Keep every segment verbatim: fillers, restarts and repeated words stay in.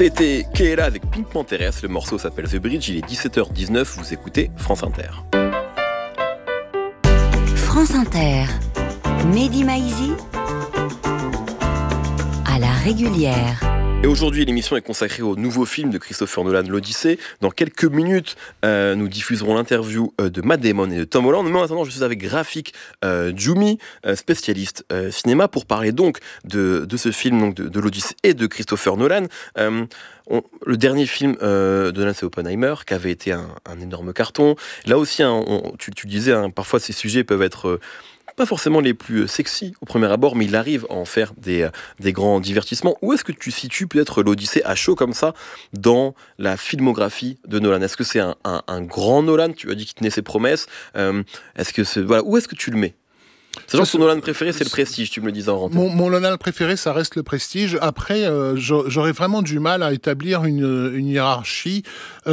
C'était Keela avec Pink Panthers, le morceau s'appelle The Bridge, il est dix-sept heures dix-neuf, vous écoutez France Inter. France Inter, Mehdi Maizi, à la régulière. Et aujourd'hui, l'émission est consacrée au nouveau film de Christopher Nolan, l'Odyssée. Dans quelques minutes, euh, nous diffuserons l'interview euh, de Matt Damon et de Tom Holland. Mais en attendant, je suis avec Rafik euh, Djoumi, euh, spécialiste euh, cinéma, pour parler donc de, de ce film, donc de, de l'Odyssée et de Christopher Nolan. Euh, on, le dernier film euh, de Nolan, c'est Oppenheimer, qui avait été un, un énorme carton. Là aussi, hein, on, tu, tu disais, hein, parfois ces sujets peuvent être... Euh, pas forcément les plus sexy au premier abord, mais il arrive à en faire des, des grands divertissements. Où est-ce que tu situes peut-être l'Odyssée à chaud comme ça dans la filmographie de Nolan ? Est-ce que c'est un, un, un grand Nolan ? Tu as dit qu'il tenait ses promesses. Euh, est-ce que c'est, voilà, où est-ce que tu le mets ? Sachant que son Nolan préféré, c'est le Prestige, tu me le disais en rentrée. Mon, mon Nolan préféré, ça reste le Prestige. Après, euh, j'aurais vraiment du mal à établir une, une hiérarchie.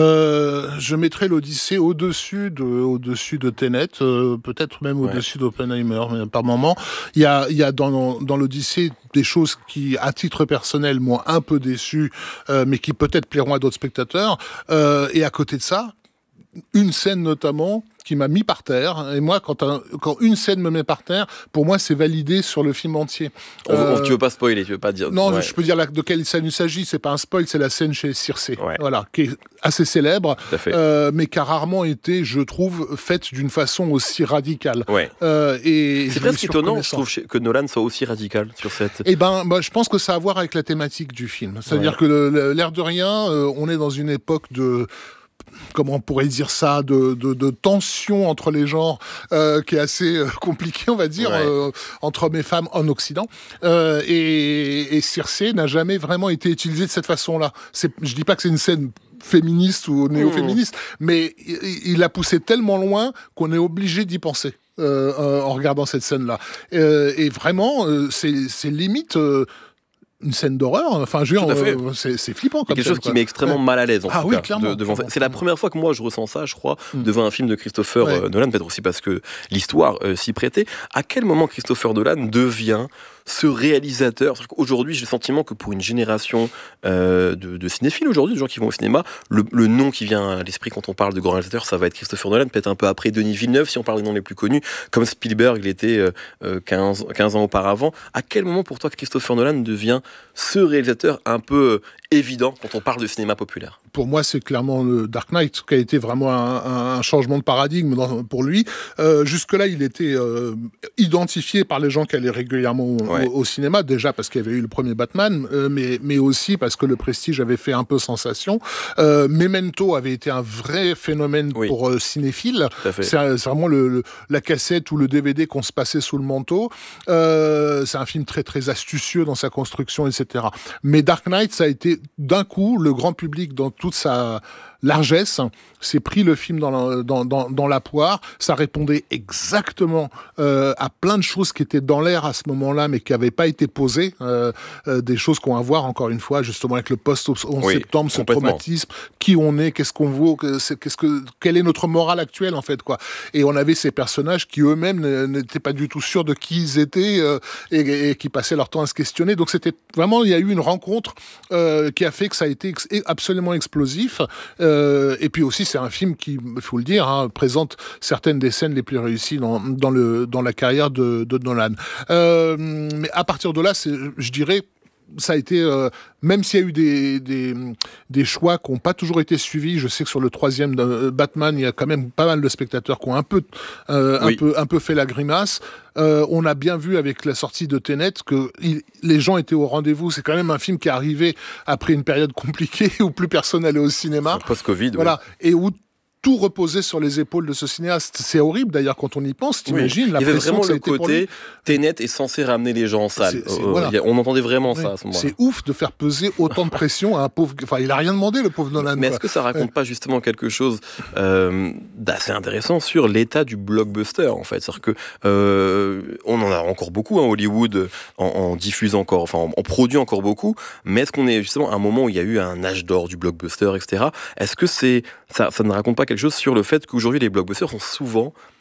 Euh, je mettrais l'Odyssée au-dessus de, au-dessus de Tenet, euh, peut-être même ouais. au-dessus d'Oppenheimer, mais par moment. Il y a, il y a dans, dans l'Odyssée des choses qui, à titre personnel, m'ont un peu déçu, euh, mais qui peut-être plairont à d'autres spectateurs. Euh, et à côté de ça, une scène notamment qui m'a mis par terre. Et moi, quand, un, quand une scène me met par terre, pour moi, c'est validé sur le film entier. Euh, tu veux pas spoiler, tu veux pas dire... Non, ouais. je peux dire la, de quelle scène il s'agit. C'est pas un spoil, c'est la scène chez Circé. Ouais. Voilà, qui est assez célèbre, euh, mais qui a rarement été, je trouve, faite d'une façon aussi radicale. Ouais. Euh, et c'est presque étonnant, je trouve, que Nolan soit aussi radical sur cette... Eh ben, bah, je pense que ça a à voir avec la thématique du film. C'est-à-dire ouais. que le, le, l'air de rien, euh, on est dans une époque de... comment on pourrait dire ça, de, de, de tension entre les genres euh, qui est assez euh, compliqué, on va dire, ouais. euh, entre hommes et femmes en Occident. Euh, et, et Circé n'a jamais vraiment été utilisé de cette façon-là. C'est, je dis pas que c'est une scène féministe ou néo-féministe, mmh. mais il, il a poussé tellement loin qu'on est obligé d'y penser. Euh, euh, en regardant cette scène-là. Euh, et vraiment, euh, c'est, c'est limite... Euh, une scène d'horreur, enfin, je veux dire, euh, c'est, c'est flippant. Comme quelque scène, chose quoi. qui met extrêmement ouais. mal à l'aise, en ah, tout oui, cas. Clairement, de, devant... clairement, c'est la première fois que moi je ressens ça, je crois, mm. devant un film de Christopher ouais. euh, Nolan, peut-être aussi parce que l'histoire euh, s'y prêtait. À quel moment Christopher Nolan devient ce réalisateur? Aujourd'hui, j'ai le sentiment que pour une génération euh, de, de cinéphiles aujourd'hui, de gens qui vont au cinéma, le, le nom qui vient à l'esprit quand on parle de grand réalisateur, ça va être Christopher Nolan, peut-être un peu après Denis Villeneuve, si on parle des noms les plus connus, comme Spielberg, il était euh, quinze, quinze ans auparavant. À quel moment pour toi Christopher Nolan devient ce réalisateur un peu évident quand on parle de cinéma populaire? Pour moi, c'est clairement le Dark Knight qui a été vraiment un, un changement de paradigme dans, pour lui. Euh, jusque-là, il était euh, identifié par les gens qui allaient régulièrement au, ouais. au, au cinéma, déjà parce qu'il y avait eu le premier Batman, euh, mais, mais aussi parce que le Prestige avait fait un peu sensation. Euh, Memento avait été un vrai phénomène oui. pour euh, cinéphiles. C'est, c'est vraiment le, le, la cassette ou le D V D qu'on se passait sous le manteau. Euh, c'est un film très, très astucieux dans sa construction, et cetera. Mais Dark Knight, ça a été d'un coup, le grand public dans toute sa largesse s'est pris le film dans la, dans, dans, dans la poire. Ça répondait exactement euh, à plein de choses qui étaient dans l'air à ce moment-là, mais qui n'avaient pas été posées. Euh, euh, des choses qu'on va voir, encore une fois, justement avec le post-onze oui, septembre, ce traumatisme, qui on est, qu'est-ce qu'on vaut, qu'est-ce que, quelle est notre morale actuelle, en fait, quoi. Et on avait ces personnages qui eux-mêmes n'étaient pas du tout sûrs de qui ils étaient euh, et, et qui passaient leur temps à se questionner. Donc c'était vraiment, il y a eu une rencontre euh, qui a fait que ça a été ex- absolument explosif. Euh, et puis aussi, c'est un film qui, il faut le dire, hein, présente certaines des scènes les plus réussies dans, dans, le, dans la carrière de, de Nolan. Euh, mais à partir de là, c'est, je dirais, ça a été, euh, même s'il y a eu des, des, des choix qui n'ont pas toujours été suivis, je sais que sur le troisième de Batman, il y a quand même pas mal de spectateurs qui ont un peu, euh, oui. un peu, un peu fait la grimace. Euh, on a bien vu avec la sortie de Tenet que il, les gens étaient au rendez-vous. C'est quand même un film qui est arrivé après une période compliquée où plus personne n'allait au cinéma. Post-Covid, voilà. Oui. Et où tout reposait sur les épaules de ce cinéaste. C'est horrible d'ailleurs quand on y pense, t'imagines oui. la pression que ça a été pour lui. Il y avait vraiment le côté, Tenet est censé ramener les gens en salle. C'est, c'est, euh, voilà. On entendait vraiment oui. ça à ce moment-là. C'est ouf de faire peser autant de pression à un pauvre... Enfin, il a rien demandé, le pauvre Nolan. Mais est-ce que ça raconte ouais. pas justement quelque chose euh, d'assez intéressant sur l'état du blockbuster, en fait? C'est-à-dire que euh, on en a encore beaucoup, hein, Hollywood en, en diffuse encore, enfin, en, en produit encore beaucoup, mais est-ce qu'on est justement à un moment où il y a eu un âge d'or du blockbuster, et cetera. Est-ce que c'est, ça, ça ne raconte pas quelque chose sur le fait qu'aujourd'hui, les blockbusters sont souvent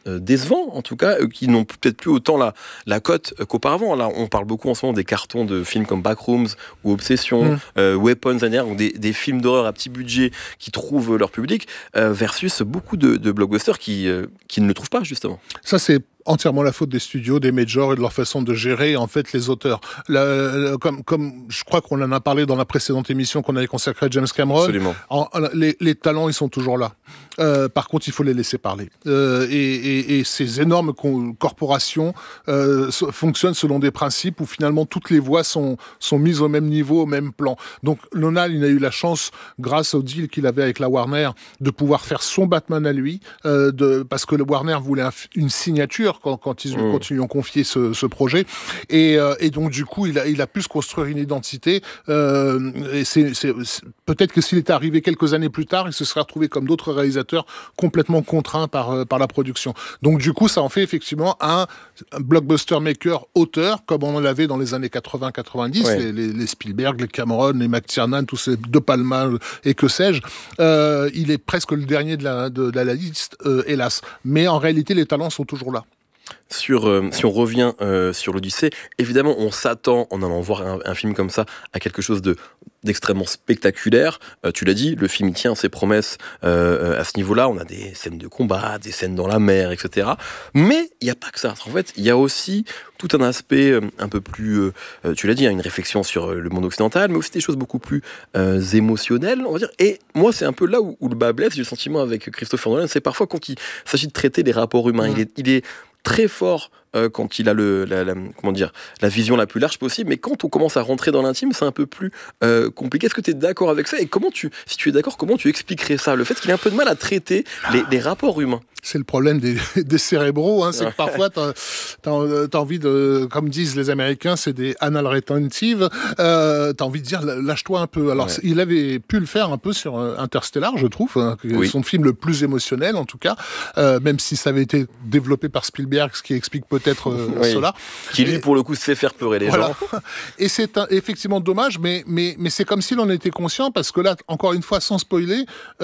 euh, décevants, en tout cas, euh, qui n'ont peut-être plus autant la, la cote euh, qu'auparavant. Là, on parle beaucoup en ce moment des cartons de films comme Backrooms ou Obsession, mmh. euh, Weapons, ou des, des films d'horreur à petit budget qui trouvent leur public, euh, versus beaucoup de, de blockbusters qui, euh, qui ne le trouvent pas, justement. Ça, c'est entièrement la faute des studios, des majors et de leur façon de gérer en fait les auteurs. La, la, comme, comme je crois qu'on en a parlé dans la précédente émission qu'on avait consacrée à James Cameron. Absolument. En, les, les talents, ils sont toujours là. Euh, par contre, il faut les laisser parler. Euh, et, et, et ces énormes co- corporations euh, so, fonctionnent selon des principes où finalement toutes les voix sont, sont mises au même niveau, au même plan. Donc Nolan, il a eu la chance, grâce au deal qu'il avait avec la Warner, de pouvoir faire son Batman à lui, euh, de, parce que le Warner voulait un, une signature Quand, quand, ils, mmh. quand ils lui ont confié ce, ce projet. Et, euh, et donc, du coup, il a, il a pu se construire une identité. Euh, et c'est, c'est, c'est, peut-être que s'il était arrivé quelques années plus tard, il se serait retrouvé comme d'autres réalisateurs complètement contraints par, par la production. Donc, du coup, ça en fait effectivement un, un blockbuster maker auteur, comme on l'avait dans les années quatre-vingts quatre-vingt-dix, ouais. les, les, les Spielberg, les Cameron, les McTiernan, tous ces De Palma et que sais-je. Euh, il est presque le dernier de la, de, de la liste, euh, hélas. Mais en réalité, les talents sont toujours là. Sur, euh, si on revient euh, sur l'Odyssée, évidemment, on s'attend, en allant voir un, un film comme ça, à quelque chose de, d'extrêmement spectaculaire. Euh, tu l'as dit, le film tient ses promesses euh, à ce niveau-là. On a des scènes de combat, des scènes dans la mer, et cetera. Mais il n'y a pas que ça. En fait, il y a aussi tout un aspect euh, un peu plus, euh, tu l'as dit, hein, une réflexion sur le monde occidental, mais aussi des choses beaucoup plus euh, émotionnelles, on va dire. Et moi, c'est un peu là où, où le bas blesse. J'ai le sentiment avec Christopher Nolan, c'est parfois quand il s'agit de traiter les rapports humains. Mmh. Il est, il est très fort euh, quand il a le, la, la, comment dire, la vision la plus large possible, mais quand on commence à rentrer dans l'intime, c'est un peu plus euh, compliqué. Est-ce que tu es d'accord avec ça ? Et comment tu, si tu es d'accord, comment tu expliquerais ça ? Le fait qu'il ait un peu de mal à traiter les, les rapports humains. C'est le problème des, des cérébraux, hein, c'est que parfois t'as, t'as, t'as envie de, comme disent les Américains, c'est des anal retentive, euh, t'as envie de dire lâche-toi un peu. Alors ouais. Il avait pu le faire un peu sur Interstellar, je trouve, hein, oui. son film le plus émotionnel en tout cas, euh, même si ça avait été développé par Spielberg, ce qui explique peut-être euh, oui. cela. Qui lui, et, pour le coup, sait faire pleurer les voilà. gens. Et c'est un, effectivement dommage, mais, mais, mais c'est comme s'il en était conscient, parce que là, encore une fois, sans spoiler,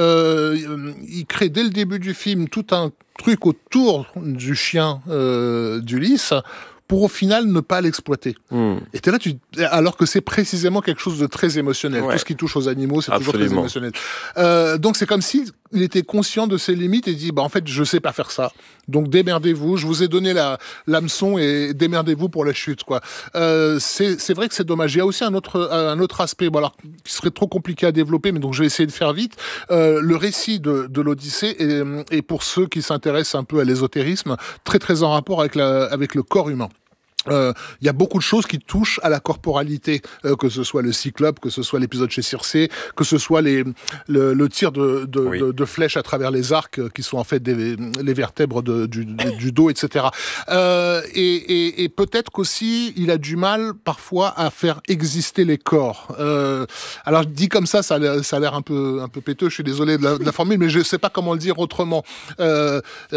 euh, il crée dès le début du film tout un truc autour du chien euh, d'Ulysse pour au final ne pas l'exploiter. Mmh. Et t'es là, tu... alors que c'est précisément quelque chose de très émotionnel. Ouais. Tout ce qui touche aux animaux, c'est Absolument. toujours très émotionnel. Euh, donc c'est comme si il était conscient de ses limites et dit bah en fait je sais pas faire ça. Donc démerdez-vous. Je vous ai donné la l'hameçon et démerdez-vous pour la chute quoi. Euh, c'est c'est vrai que c'est dommage. Il y a aussi un autre un autre aspect bon alors qui serait trop compliqué à développer mais donc je vais essayer de faire vite. Euh, le récit de de l'Odyssée est, est pour ceux qui s'intéressent un peu à l'ésotérisme très très en rapport avec la avec le corps humain. Il euh, y a beaucoup de choses qui touchent à la corporalité, euh, que ce soit le Cyclope, que ce soit l'épisode chez Circé, que ce soit les, le, le tir de, de, oui. de, de flèches à travers les arcs, euh, qui sont en fait des, les vertèbres de, du, du dos, et cetera. Euh, et, et, et peut-être qu'aussi, il a du mal parfois à faire exister les corps. Euh, alors dit comme ça, ça a l'air, ça a l'air un peu, un peu péteux, je suis désolé de la, de la formule, mais je ne sais pas comment le dire autrement. Euh,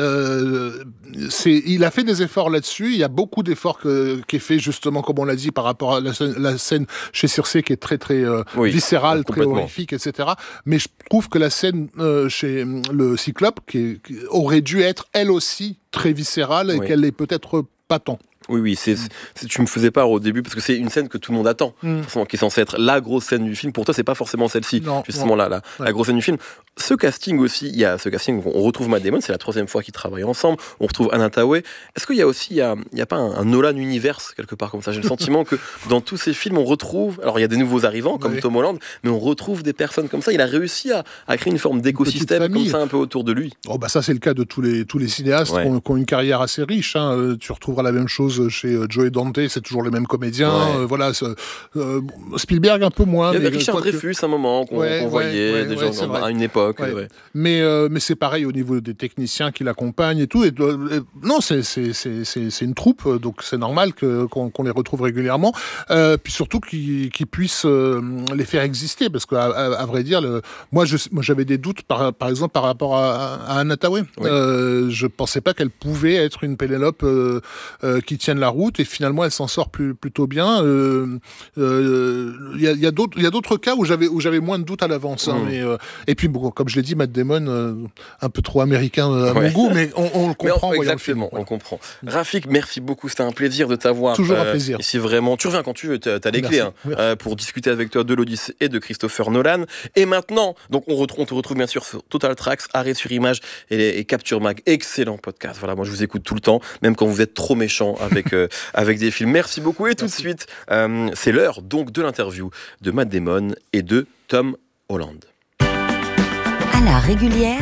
euh, c'est, il a fait des efforts là-dessus, il y a beaucoup d'efforts que qui est fait justement comme on l'a dit par rapport à la scène, la scène chez Circé qui est très très euh, oui, viscérale, très horrifique, et cetera. Mais je trouve que la scène euh, chez le Cyclope qui, est, qui aurait dû être elle aussi très viscérale et oui. qu'elle est peut-être pas tant. Oui, oui, c'est, c'est, tu me faisais part au début, parce que c'est une scène que tout le monde attend, mm. qui est censée être la grosse scène du film. Pour toi, c'est pas forcément celle-ci, non, justement, non. Là, la, ouais. la grosse scène du film. Ce casting aussi, il y a ce casting, on retrouve Matt Damon, c'est la troisième fois qu'ils travaillent ensemble, on retrouve Anna Thaoué. Est-ce qu'il y a aussi, il y a, il y a pas un, un Nolan universe, quelque part comme ça? J'ai le sentiment que dans tous ces films, on retrouve, alors il y a des nouveaux arrivants, comme oui. Tom Holland, mais on retrouve des personnes comme ça. Il a réussi à, à créer une forme d'écosystème comme ça, un peu autour de lui. Oh, bah ça, c'est le cas de tous les, tous les cinéastes ouais. qui, ont, qui ont une carrière assez riche, hein. Tu retrouveras la même chose chez Joey Dante, c'est toujours les mêmes comédiens. Ouais. Euh, voilà, euh, Spielberg un peu moins. Il y avait mais Richard Dreyfus que... un moment qu'on, ouais, qu'on voyait ouais, ouais, déjà ouais, à une époque. Ouais. Ouais. Mais euh, mais c'est pareil au niveau des techniciens qui l'accompagnent et tout. Et, euh, non, c'est c'est c'est c'est c'est une troupe, donc c'est normal que qu'on, qu'on les retrouve régulièrement. Euh, puis surtout qu'ils qu'ils puissent euh, les faire exister, parce qu'à à, à vrai dire, le, moi je moi j'avais des doutes par par exemple par rapport à, à Anna Thaoué. Oui. Euh, je pensais pas qu'elle pouvait être une Pénélope euh, euh, qui tiennent la route et finalement elle s'en sort plus, plutôt bien. Il euh, euh, y, a, y, a d'autres, y a d'autres cas où j'avais, où j'avais moins de doutes à l'avance. Hein, mmh. mais, euh, et puis bon, comme je l'ai dit, Matt Damon, euh, un peu trop américain à ouais. mon goût, mais on, on le comprend. On, exactement, on ouais. comprend. Rafik, merci beaucoup, c'était un plaisir de t'avoir. Toujours euh, un plaisir. Ici vraiment, tu reviens quand tu veux, t'as, t'as les merci. clés hein, euh, pour discuter avec toi de l'Odyssée et de Christopher Nolan. Et maintenant, donc on, retrouve, on te retrouve bien sûr sur Total Tracks, Arrêt sur Image et, et Capture Mag. Excellent podcast. Voilà, moi je vous écoute tout le temps, même quand vous êtes trop méchant avec euh, avec des films. Merci beaucoup. Et tout merci. de suite, euh, c'est l'heure donc de l'interview de Matt Damon et de Tom Holland. À la régulière,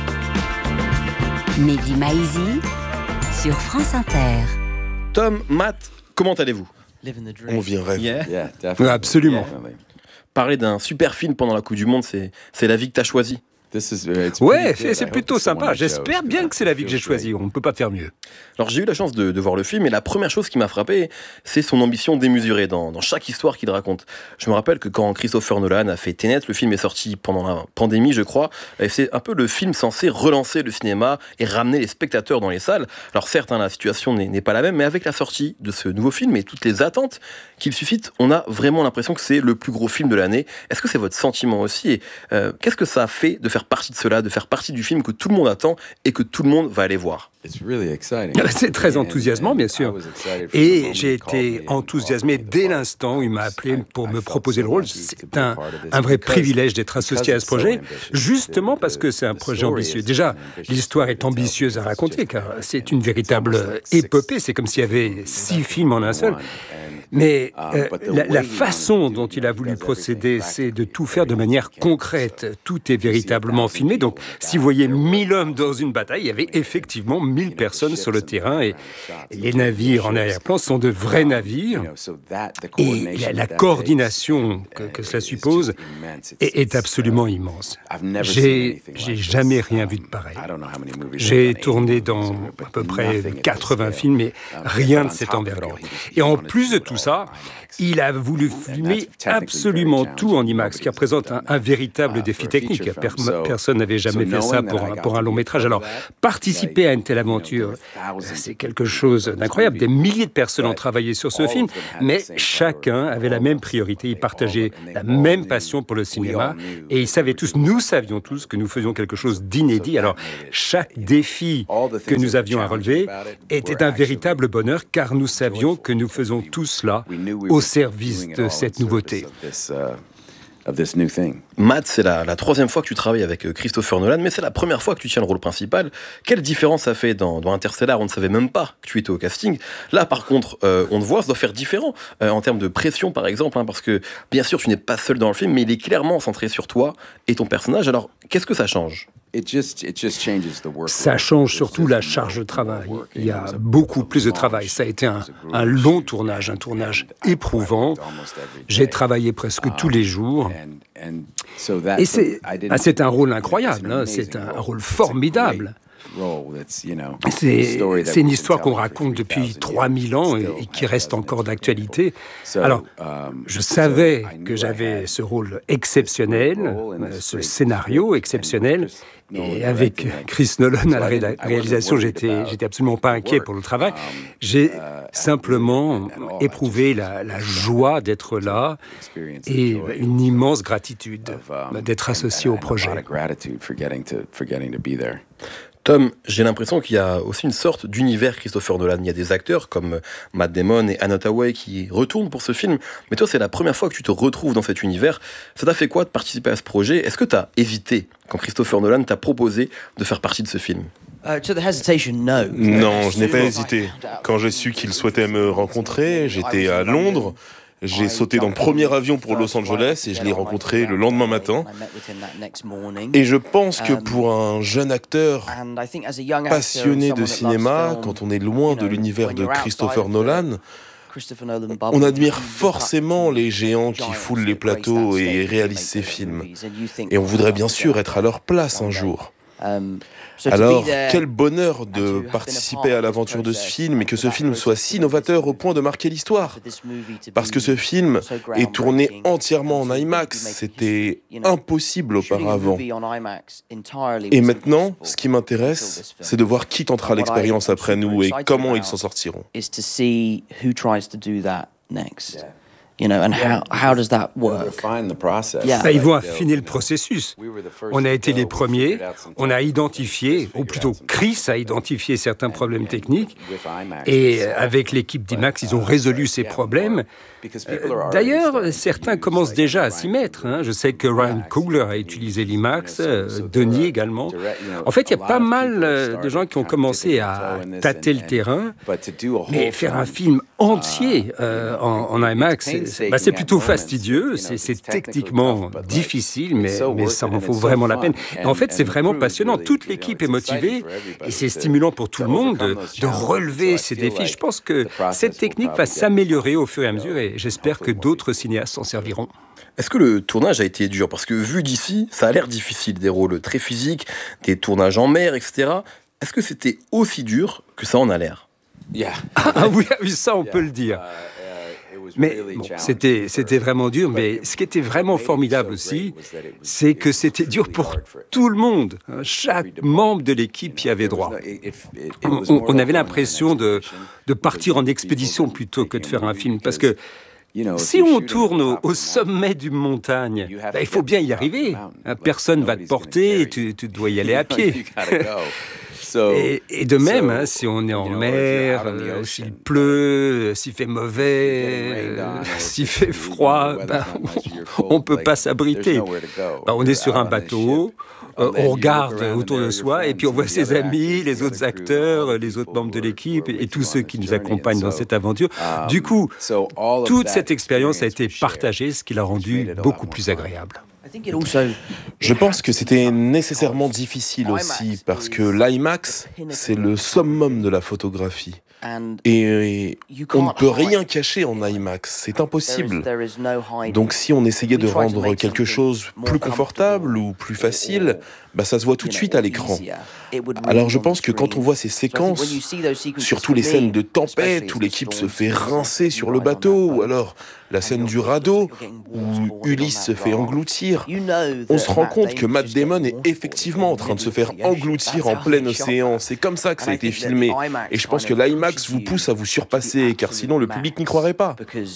Mehdi Maizi sur France Inter. Tom, Matt, comment allez-vous ? On vit un rêve. Yeah. Yeah, ouais, absolument. Yeah. Parler d'un super film pendant la Coupe du Monde, c'est, c'est la vie que t'as choisie. Ouais, c'est, c'est plutôt sympa. J'espère bien que c'est la vie que j'ai choisie. On ne peut pas faire mieux. Alors j'ai eu la chance de, de voir le film et la première chose qui m'a frappé, c'est son ambition démesurée dans, dans chaque histoire qu'il raconte. Je me rappelle que quand Christopher Nolan a fait Tenet, le film est sorti pendant la pandémie, je crois, et c'est un peu le film censé relancer le cinéma et ramener les spectateurs dans les salles. Alors certes, hein, la situation n'est, n'est pas la même, mais avec la sortie de ce nouveau film et toutes les attentes qu'il suscite, on a vraiment l'impression que c'est le plus gros film de l'année. Est-ce que c'est votre sentiment aussi et, euh, qu'est-ce que ça a fait de faire partie de cela, de faire partie du film que tout le monde attend et que tout le monde va aller voir? C'est très enthousiasmant, bien sûr. Et j'ai été enthousiasmé dès l'instant où il m'a appelé pour me proposer le rôle. C'est un, un vrai privilège d'être associé à ce projet, justement parce que c'est un projet ambitieux. Déjà, l'histoire est ambitieuse à raconter, car c'est une véritable épopée. C'est comme s'il y avait six films en un seul. Mais euh, la, la façon dont il a voulu procéder, c'est de tout faire de manière concrète. Tout est véritablement filmé. Donc, si vous voyez mille hommes dans une bataille, il y avait effectivement mille personnes sur le terrain. Et les navires en arrière-plan sont de vrais navires. Et la, la coordination que, que cela suppose est, est absolument immense. J'ai, j'ai jamais rien vu de pareil. J'ai tourné dans à peu près quatre-vingts films, mais rien de cette envergure. Et en plus de tout ça, il a voulu filmer absolument tout en IMAX, qui représente un, un véritable défi technique. Per, personne n'avait jamais fait ça pour un, pour un long métrage. Alors, participer à une telle aventure, c'est quelque chose d'incroyable. Des milliers de personnes ont travaillé sur ce film, mais chacun avait la même priorité. Ils partageaient la même passion pour le cinéma, et ils savaient tous, nous savions tous que nous faisions quelque chose d'inédit. Alors, chaque défi que nous avions à relever était un véritable bonheur, car nous savions que nous faisons tous là au service de cette nouveauté. Matt, c'est la, la troisième fois que tu travailles avec Christopher Nolan, mais c'est la première fois que tu tiens le rôle principal. Quelle différence ça fait dans, dans Interstellar? On ne savait même pas que tu étais au casting. Là, par contre, euh, on te voit, ça doit faire différent euh, en termes de pression, par exemple, hein, parce que, bien sûr, tu n'es pas seul dans le film, mais il est clairement centré sur toi et ton personnage. Alors, qu'est-ce que ça change? Ça change surtout la charge de travail. Il y a beaucoup plus de travail. Ça a été un, un long tournage, un tournage éprouvant. J'ai travaillé presque tous les jours. Et c'est, ah, c'est un rôle incroyable, hein. C'est un rôle formidable. C'est, c'est une histoire qu'on raconte depuis trois mille ans et, et qui reste encore d'actualité. Alors, je savais que j'avais ce rôle exceptionnel, ce scénario exceptionnel, et avec Chris Nolan à la ré- réalisation, j'étais, j'étais absolument pas inquiet pour le travail. J'ai simplement éprouvé la, la joie d'être là et une immense gratitude d'être associé au projet. Tom, j'ai l'impression qu'il y a aussi une sorte d'univers Christopher Nolan. Il y a des acteurs comme Matt Damon et Anne Hathaway qui retournent pour ce film. Mais toi, c'est la première fois que tu te retrouves dans cet univers. Ça t'a fait quoi de participer à ce projet? Est-ce que tu as hésité quand Christopher Nolan t'a proposé de faire partie de ce film? Non, je n'ai pas hésité. Quand j'ai su qu'il souhaitait me rencontrer, j'étais à Londres. J'ai sauté dans le premier avion pour Los Angeles et je l'ai rencontré le lendemain matin. Et je pense que pour un jeune acteur passionné de cinéma, quand on est loin de l'univers de Christopher Nolan, on admire forcément les géants qui foulent les plateaux et réalisent ces films. Et on voudrait bien sûr être à leur place un jour. Alors, quel bonheur de participer à l'aventure de ce film et que ce film soit si novateur au point de marquer l'histoire. Parce que ce film est tourné entièrement en IMAX, c'était impossible auparavant. Et maintenant, ce qui m'intéresse, c'est de voir qui tentera l'expérience après nous et comment ils s'en sortiront. You know, and how, how does that work? Yeah. Bah, ils vont affiner le processus. On a été les premiers, on a identifié, ou plutôt Chris a identifié certains problèmes techniques, et avec l'équipe d'IMAX, ils ont résolu ces problèmes. Euh, d'ailleurs, certains commencent déjà à s'y mettre. Hein. Je sais que Ryan Coogler a utilisé l'IMAX, euh, Denis également. En fait, il y a pas mal euh, de gens qui ont commencé à tâter le terrain, mais faire un film entier euh, en, en IMAX, c'est, bah, c'est plutôt fastidieux, c'est, c'est techniquement difficile, mais, mais ça en vaut vraiment la peine. Et en fait, c'est vraiment passionnant. Toute l'équipe est motivée et c'est stimulant pour tout le monde de, de relever ces défis. Je pense que cette technique va s'améliorer au fur et à mesure et j'espère que d'autres cinéastes s'en serviront. Est-ce que le tournage a été dur ? Parce que vu d'ici, ça a l'air difficile, des rôles très physiques, des tournages en mer, et cetera. Est-ce que c'était aussi dur que ça en a l'air ? Ah oui, ça on peut le dire. Mais bon, c'était, c'était vraiment dur, mais ce qui était vraiment formidable aussi, c'est que c'était dur pour tout le monde. Chaque membre de l'équipe y avait droit. On, on avait l'impression de, de partir en expédition plutôt que de faire un film, parce que si on tourne au, au sommet d'une montagne, ben, il faut bien y arriver. Personne ne va te porter et tu, tu dois y aller à pied. Et, et de même, hein, si on est en mer, euh, s'il pleut, s'il fait mauvais, euh, s'il fait froid, ben, on ne peut pas s'abriter. Ben, on est sur un bateau, euh, on regarde autour de soi et puis on voit ses amis, les autres acteurs, les autres membres de l'équipe et, et tous ceux qui nous accompagnent dans cette aventure. Du coup, toute cette expérience a été partagée, ce qui l'a rendu beaucoup plus agréable. Je pense que c'était nécessairement difficile aussi, parce que l'IMAX, c'est le summum de la photographie. Et on ne peut rien cacher en IMAX, c'est impossible. Donc si on essayait de rendre quelque chose plus confortable ou plus facile, bah ça se voit tout de suite à l'écran. Alors je pense que quand on voit ces séquences, surtout les scènes de tempête où l'équipe se fait rincer sur le bateau, ou alors la scène du radeau où Ulysse se fait engloutir, on se rend compte que Matt Damon est effectivement en train de se faire engloutir en plein océan. C'est comme ça que ça a été filmé. Et je pense que l'IMAX vous pousse à vous surpasser, car sinon le public n'y croirait pas.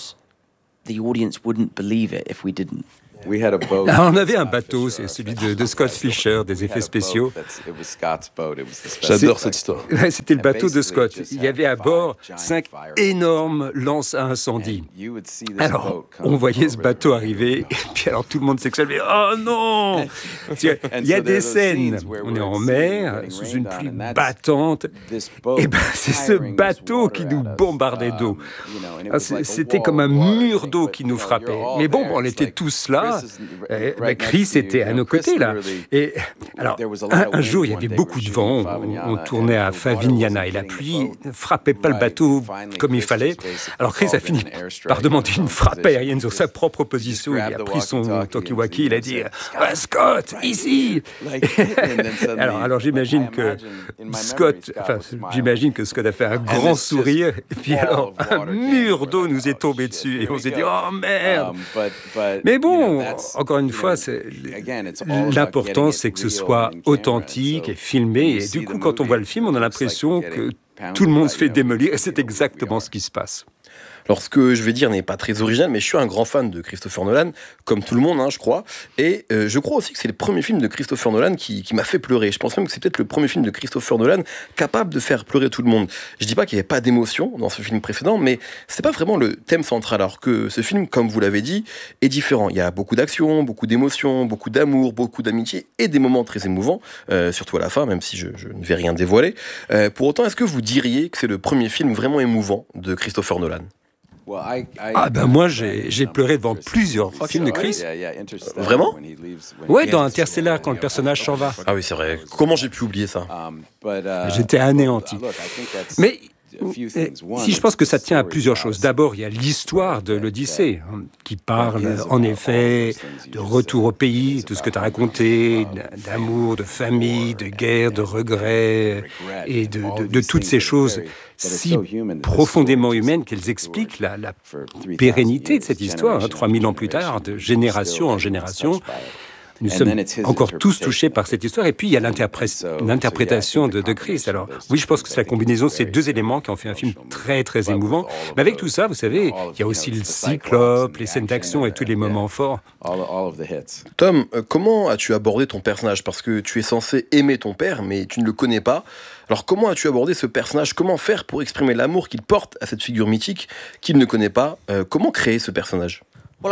Ah, on avait un bateau, c'est celui de, de Scott Fisher, des effets spéciaux. J'adore cette histoire. C'était le bateau de Scott. Il y avait à bord cinq énormes lances à incendie. Alors, on voyait ce bateau arriver, et puis alors tout le monde s'exclamait « Oh non !» Il y a des scènes, on est en mer, sous une pluie battante, et ben c'est ce bateau qui nous bombardait d'eau. C'était comme un mur d'eau qui nous frappait. Mais bon, on était tous là. Et, ben Chris était à nos côtés, là. Et alors, un, un jour, il y avait beaucoup de vent. On, on tournait à Favignana et la pluie ne frappait pas le bateau comme il fallait. Alors, Chris a fini par demander une frappe aérienne sur sa propre position. Il a pris son talkie-walkie, il a dit ah, « Scott, ici !» alors, alors, j'imagine que Scott, enfin, j'imagine que Scott a fait un grand sourire. Et puis alors, un mur d'eau nous est tombé dessus. Et on s'est dit « Oh, merde !» Mais bon, encore une fois, c'est, l'important, c'est que ce soit authentique et filmé. Et du coup, quand on voit le film, on a l'impression que tout le monde se fait démolir. Et c'est exactement ce qui se passe. Alors, ce que je vais dire n'est pas très original, mais je suis un grand fan de Christopher Nolan, comme tout le monde, hein, je crois. Et euh, je crois aussi que c'est le premier film de Christopher Nolan qui, qui m'a fait pleurer. Je pense même que c'est peut-être le premier film de Christopher Nolan capable de faire pleurer tout le monde. Je dis pas qu'il n'y avait pas d'émotion dans ce film précédent, mais c'est pas vraiment le thème central. Alors que ce film, comme vous l'avez dit, est différent. Il y a beaucoup d'action, beaucoup d'émotions, beaucoup d'amour, beaucoup d'amitié et des moments très émouvants, euh, surtout à la fin, même si je, je ne vais rien dévoiler. Euh, pour autant, est-ce que vous diriez que c'est le premier film vraiment émouvant de Christopher Nolan ? Ah ben moi j'ai, j'ai pleuré devant plusieurs films de Chris. Vraiment ? Ouais, dans Interstellar quand le personnage s'en va. Ah oui, c'est vrai. Comment j'ai pu oublier ça ? J'étais anéanti. Mais Si je pense que ça tient à plusieurs choses. D'abord, il y a l'histoire de l'Odyssée, hein, qui parle en effet de retour au pays, tout ce que tu as raconté, d'amour, de famille, de guerre, de regrets, et de, de, de toutes ces choses si profondément humaines qu'elles expliquent la, la pérennité de cette histoire, hein, trois mille ans plus tard, de génération en génération. Nous sommes encore tous touchés par cette histoire. Et puis, il y a l'interprétation de, de Christ. Alors, oui, je pense que c'est la combinaison de ces deux éléments qui en fait un film très, très émouvant. Mais avec tout ça, vous savez, il y a aussi le cyclope, les scènes d'action et tous les moments forts. Tom, comment as-tu abordé ton personnage? Parce que tu es censé aimer ton père, mais tu ne le connais pas. Alors, comment as-tu abordé ce personnage? Comment faire pour exprimer l'amour qu'il porte à cette figure mythique qu'il ne connaît pas? euh, Comment créer ce personnage?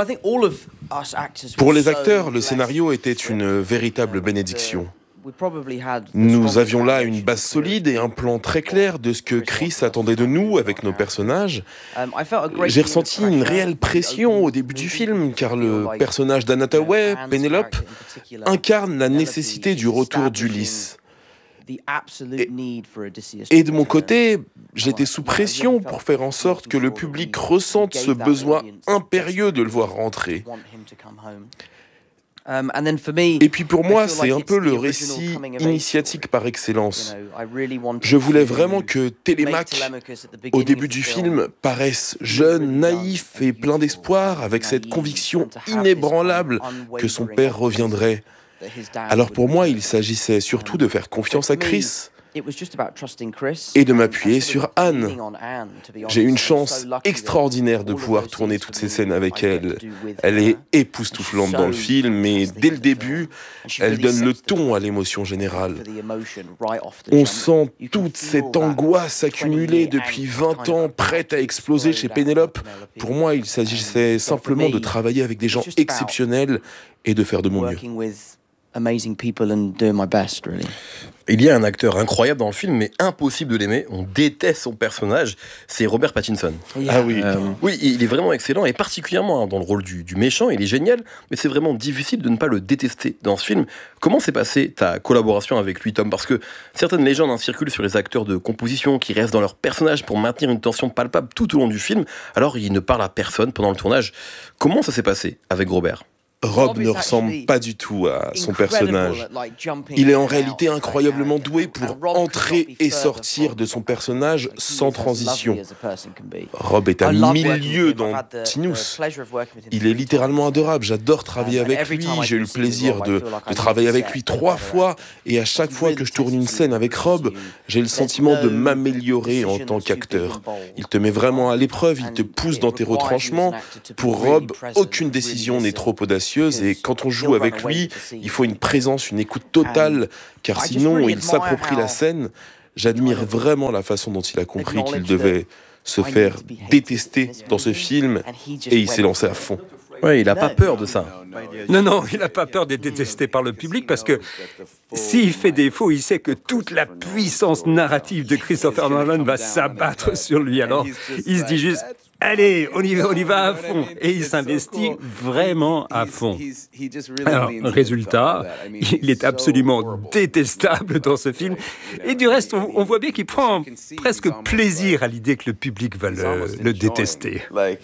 Pour les acteurs, le scénario était une véritable bénédiction. Nous avions là une base solide et un plan très clair de ce que Chris attendait de nous avec nos personnages. J'ai ressenti une réelle pression au début du film, car le personnage d'Anne Hathaway, Pénélope, incarne la nécessité du retour d'Ulysse. Et, et de mon côté, j'étais sous pression pour faire en sorte que le public ressente ce besoin impérieux de le voir rentrer. Et puis pour moi, c'est un peu le récit initiatique par excellence. Je voulais vraiment que Télémaque, au début du film, paraisse jeune, naïf et plein d'espoir, avec cette conviction inébranlable que son père reviendrait. Alors pour moi, il s'agissait surtout de faire confiance à Chris et de m'appuyer sur Anne. J'ai une chance extraordinaire de pouvoir tourner toutes ces scènes avec elle. Elle est époustouflante dans le film, et dès le début, elle donne le ton à l'émotion générale. On sent toute cette angoisse accumulée depuis vingt ans, prête à exploser chez Pénélope. Pour moi, il s'agissait simplement de travailler avec des gens exceptionnels et de faire de mon mieux. Amazing people and doing my best, really. Il y a un acteur incroyable dans le film, mais impossible de l'aimer. On déteste son personnage. C'est Robert Pattinson. Yeah. Ah oui. Euh, oui, il est vraiment excellent, et particulièrement hein, dans le rôle du, du méchant. Il est génial, mais c'est vraiment difficile de ne pas le détester dans ce film. Comment s'est passée ta collaboration avec lui, Tom? Parce que certaines légendes hein, circulent sur les acteurs de composition qui restent dans leur personnage pour maintenir une tension palpable tout au long du film. Alors, ils ne parlent à personne pendant le tournage. Comment ça s'est passé avec Robert? Rob ne ressemble pas du tout à son personnage. Il est en réalité incroyablement doué pour entrer et sortir de son personnage sans transition. Rob est à mille lieues dans Tinous. Il est littéralement adorable. J'adore travailler avec lui. J'ai eu le plaisir de, de travailler avec lui trois fois. Et à chaque fois que je tourne une scène avec Rob, j'ai le sentiment de m'améliorer en tant qu'acteur. Il te met vraiment à l'épreuve. Il te pousse dans tes retranchements. Pour Rob, aucune décision n'est trop audacieuse. Et quand on joue avec lui, il faut une présence, une écoute totale, car sinon il s'approprie la scène. J'admire vraiment la façon dont il a compris qu'il devait se faire détester dans ce film, et il s'est lancé à fond. Ouais, il n'a pas peur de ça. Non, non, il n'a pas peur d'être détesté par le public, parce que s'il fait défaut, il sait que toute la puissance narrative de Christopher Nolan va s'abattre sur lui. Alors, il se dit juste... Allez, on y va, on y va à fond. Et il s'investit vraiment à fond. Alors, résultat, il est absolument détestable dans ce film. Et du reste, on, on voit bien qu'il prend presque plaisir à l'idée que le public va le, le détester.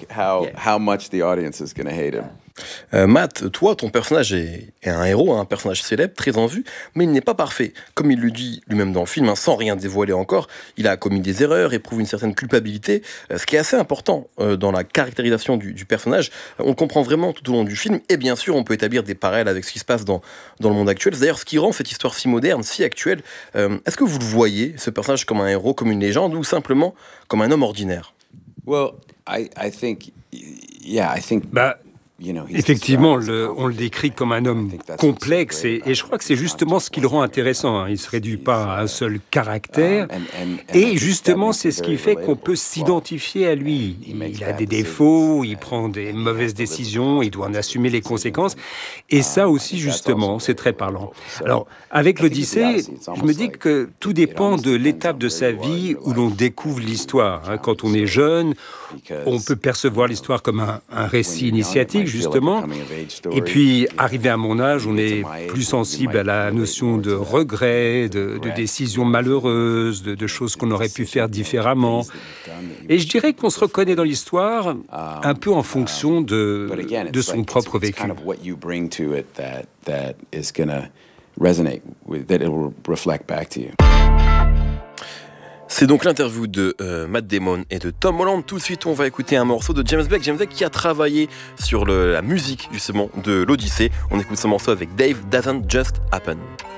Euh, Matt, toi, ton personnage est, est un héros, un personnage célèbre, très en vue, mais il n'est pas parfait. Comme il le dit lui-même dans le film, hein, sans rien dévoiler encore, il a commis des erreurs, éprouve une certaine culpabilité, euh, ce qui est assez important euh, dans la caractérisation du, du personnage. Euh, on le comprend vraiment tout au long du film, et bien sûr, on peut établir des parallèles avec ce qui se passe dans, dans le monde actuel. C'est d'ailleurs ce qui rend cette histoire si moderne, si actuelle. Euh, est-ce que vous le voyez, ce personnage, comme un héros, comme une légende, ou simplement comme un homme ordinaire? Well, I, I think, yeah, I think... Bah... Effectivement, le, on le décrit comme un homme complexe, et, et je crois que c'est justement ce qui le rend intéressant. Hein. Il ne se réduit pas à un seul caractère, et justement, c'est ce qui fait qu'on peut s'identifier à lui. Il a des défauts, il prend des mauvaises décisions, il doit en assumer les conséquences, et ça aussi, justement, c'est très parlant. Alors, avec l'Odyssée, je me dis que tout dépend de l'étape de sa vie où l'on découvre l'histoire. Hein. Quand on est jeune, on peut percevoir l'histoire comme un, un récit initiatique. tragique, justement. Et puis, arrivé à mon âge, on est plus sensible à la notion de regret, de, de décisions malheureuses, de, de choses qu'on aurait pu faire différemment. Et je dirais qu'on se reconnaît dans l'histoire un peu en fonction de, de son propre vécu. C'est donc l'interview de euh, Matt Damon et de Tom Holland. Tout de suite, on va écouter un morceau de James Blake. James Blake qui a travaillé sur le, la musique justement de l'Odyssée. On écoute ce morceau avec Dave Doesn't Just Happen.